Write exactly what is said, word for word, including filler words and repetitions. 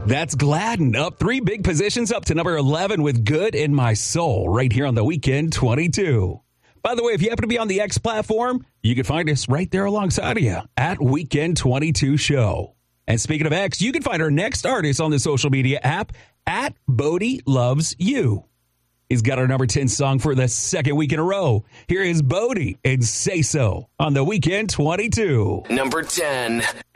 That's Gladden up three big positions up to number eleven with Good in My Soul right here on the Weekend twenty-two. By the way, if you happen to be on the X platform, you can find us right there alongside of you at Weekend twenty-two Show. And speaking of X, you can find our next artist on the social media app at Bodie Loves You. He's got our number ten song for the second week in a row. Here is Bodie and Say So on the Weekend twenty-two. Number ten.